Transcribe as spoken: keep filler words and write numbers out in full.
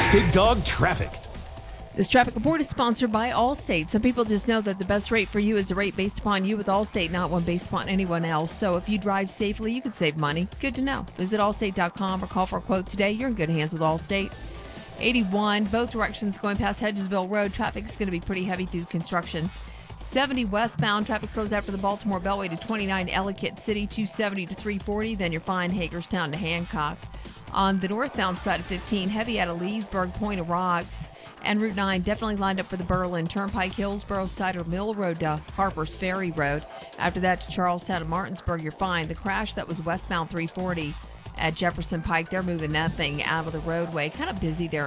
Big Dog Traffic. This traffic report is sponsored by Allstate. Some people just know that the best rate for you is a rate based upon you with Allstate, not one based upon anyone else. So if you drive safely, you can save money. Good to know. Visit allstate dot com or call for a quote today. You're in good hands with Allstate. eighty-one, both directions going past Hedgesville Road. Traffic is going to be pretty heavy through construction. seventy westbound, traffic slows after the Baltimore Beltway to twenty-nine Ellicott City, two seventy to three forty. Then you're fine Hagerstown to Hancock. On the northbound side of fifteen, heavy out of Leesburg, Point of Rocks. And Route nine definitely lined up for the Berlin Turnpike, Hillsborough, Cider Mill Road to Harper's Ferry Road. After that to Charlestown and Martinsburg, you're fine. The crash that was westbound three forty at Jefferson Pike, they're moving that thing out of the roadway. Kind of busy there